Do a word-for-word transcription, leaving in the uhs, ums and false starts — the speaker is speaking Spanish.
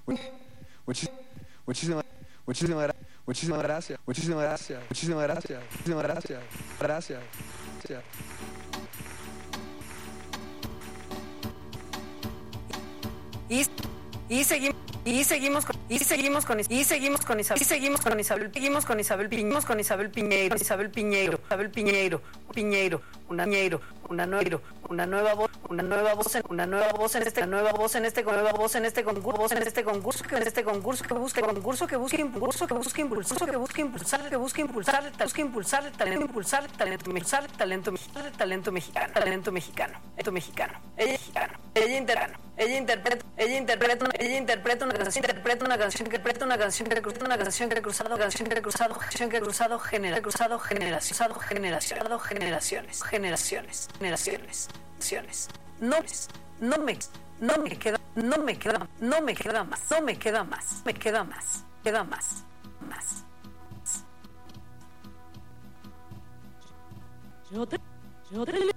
Muchísimas, muchísimas, muchísimas, muchísimas gracias, muchísimas gracias, muchísimas gracias, muchísimas gracias, gracias, gracias. Y, y seguimos y seguimos con y seguimos con y seguimos con Isabel y seguimos con Isabel seguimos con Isabel seguimos con Isabel Piñeiro Isabel Piñeiro Isabel Piñeiro Piñeiro una Piñeiro una nueva una nueva voz una nueva voz en una nueva voz en este nueva voz en este nueva voz en este concurso voz en este concurso que en este concurso que busque concurso que busque impulso que busque impulso que busque impulsar que busque impulsar el busque impulsar el talento impulsar el talento impulsar el talento mexicano talento mexicano talento mexicano talento mexicano ella mexicano ella interano ella interpreta ella interpreta ella interpreta una canción interpreta una canción interpreta una canción que cruza una canción que ha cruzado canción que ha cruzado canción que ha cruzado genera cruzado generación generación generaciones generaciones generaciones generaciones no no me no me queda no me queda no me queda más no me queda más me queda más queda más más yo te yo te